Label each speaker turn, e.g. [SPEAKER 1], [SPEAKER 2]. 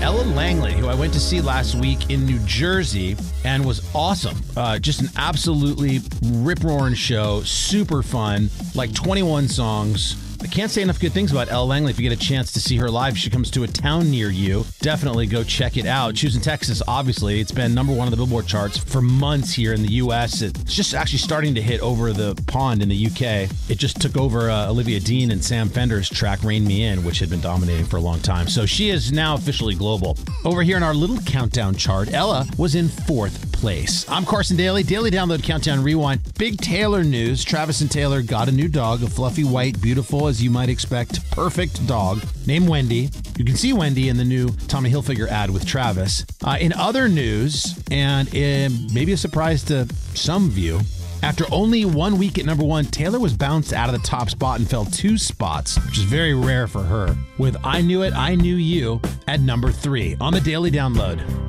[SPEAKER 1] Ella Langley, who I went to see last week in New Jersey and was awesome. Just an absolutely rip-roaring show, super fun, like 21 songs. I can't say enough good things about Ella Langley. If you get a chance to see her live, she comes to a town near you. Definitely go check it out. She was in Texas, obviously. It's been #1 on the Billboard charts for months here in the U.S. It's just actually starting to hit over the pond in the U.K. It just took over Olivia Dean and Sam Fender's track, Rain Me In, which had been dominating for a long time. So she is now officially global. Over here in our little countdown chart, Ella was in 4th place. I'm Carson Daly. Daily Download Countdown Rewind. Big Taylor news. Travis and Taylor got a new dog, a fluffy, white, beautiful, as you might expect, perfect dog named Wendy. You can see Wendy in the new Tommy Hilfiger ad with Travis. In other news, and maybe a surprise to some of you, after only 1 week at #1, Taylor was bounced out of the top spot and fell 2 spots, which is very rare for her, with I Knew It, I Knew You at #3 on the Daily Download.